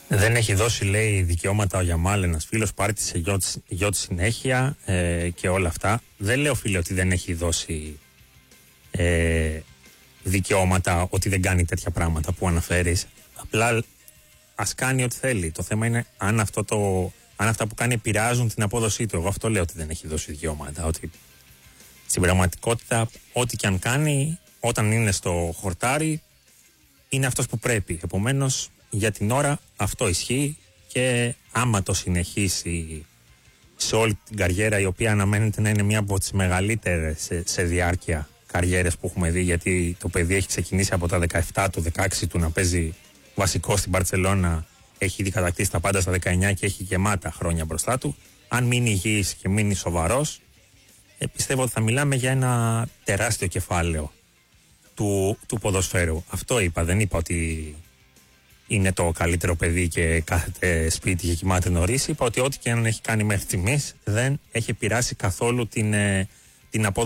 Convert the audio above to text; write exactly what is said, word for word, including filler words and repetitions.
Δεν έχει δώσει, λέει, δικαιώματα ο Γιαμάλ, ένας φίλος, πάρει τη σε γιο, γιο τη συνέχεια ε, και όλα αυτά. Δεν λέω, φίλε, ότι δεν έχει δώσει ε, δικαιώματα, ότι δεν κάνει τέτοια πράγματα που αναφέρεις. Απλά ας κάνει ό,τι θέλει. Το θέμα είναι αν, αυτό το, αν αυτά που κάνει επηρεάζουν την απόδοσή του. Εγώ αυτό λέω, ότι δεν έχει δώσει δικαιώματα. Ότι στην πραγματικότητα, ό,τι και αν κάνει, όταν είναι στο χορτάρι, είναι αυτός που πρέπει. Επομένως, για την ώρα αυτό ισχύει και άμα το συνεχίσει σε όλη την καριέρα, η οποία αναμένεται να είναι μια από τις μεγαλύτερες σε, σε διάρκεια καριέρες που έχουμε δει, γιατί το παιδί έχει ξεκινήσει από τα δεκαεπτά του, δεκαέξι του να παίζει βασικό στην Μπαρτσελώνα, έχει ήδη κατακτήσει τα πάντα στα δεκαεννιά και έχει γεμάτα χρόνια μπροστά του. Αν μείνει υγιής και μείνει σοβαρός, ε, πιστεύω ότι θα μιλάμε για ένα τεράστιο κεφάλαιο του, του ποδοσφαίρου. Αυτό είπα, δεν είπα ότι είναι το καλύτερο παιδί και κάθεται σπίτι και κοιμάται νωρίς. Είπα ότι ό,τι και αν έχει κάνει μέχρι στιγμής δεν έχει επηρεάσει καθόλου την, την απόδοση